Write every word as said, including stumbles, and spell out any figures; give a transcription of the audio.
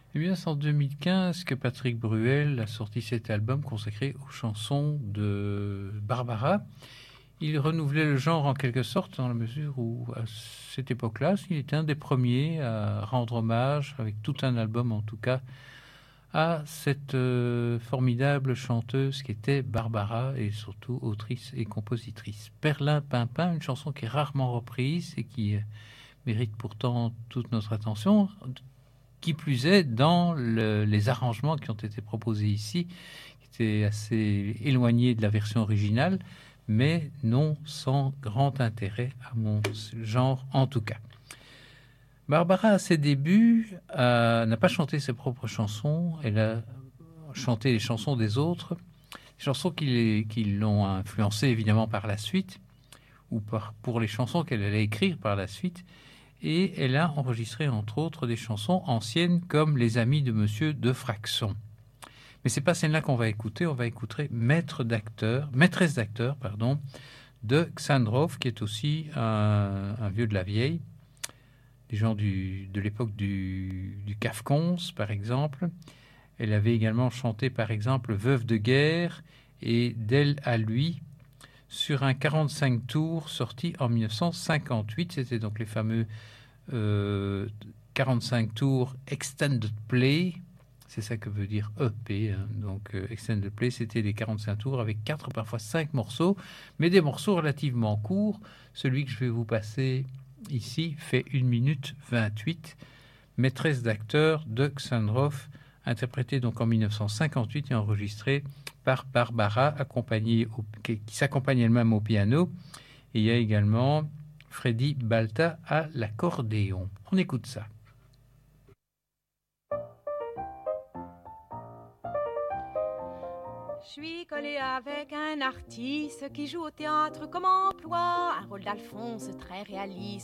Eh bien, c'est en deux mille quinze que Patrick Bruel a sorti cet album consacré aux chansons de Barbara. Il renouvelait le genre en quelque sorte, dans la mesure où, à cette époque-là, il était un des premiers à rendre hommage, avec tout un album en tout cas, à cette euh, formidable chanteuse qui était Barbara, et surtout autrice et compositrice. Perlin Pimpin, une chanson qui est rarement reprise et qui euh, mérite pourtant toute notre attention, qui plus est dans le, les arrangements qui ont été proposés ici, qui étaient assez éloignés de la version originale, mais non sans grand intérêt à mon genre en tout cas. Barbara, à ses débuts, euh, n'a pas chanté ses propres chansons, elle a chanté les chansons des autres, des chansons qui, les, qui l'ont influencée évidemment par la suite, ou par, pour les chansons qu'elle allait écrire par la suite, et elle a enregistré entre autres des chansons anciennes comme Les Amis de Monsieur de Fraxon. Mais c'est pas celle-là qu'on va écouter, on va écouter Maître d'acteur, Maîtresse d'acteur, pardon, de Xandrov, qui est aussi un, un vieux de la vieille, des gens du, de l'époque du, du Cafcons, par exemple. Elle avait également chanté, par exemple, Veuve de guerre et D'elle à lui, sur un quarante-cinq tours sorti en mille neuf cent cinquante-huit. C'était donc les fameux euh, quarante-cinq tours Extended Play. C'est ça que veut dire E P. Hein. Donc euh, Extended Play, c'était les quarante-cinq tours avec quatre, parfois cinq morceaux, mais des morceaux relativement courts. Celui que je vais vous passer ici fait une minute vingt-huit. Maîtresse d'acteur de Xandrov, interprété donc en mille neuf cent cinquante-huit et enregistré par Barbara, accompagnée au, qui, qui s'accompagne elle-même au piano. Et il y a également Freddy Balta à l'accordéon. On écoute ça. Je suis collée avec un artiste qui joue au théâtre comme emploi, un rôle d'Alphonse très réaliste.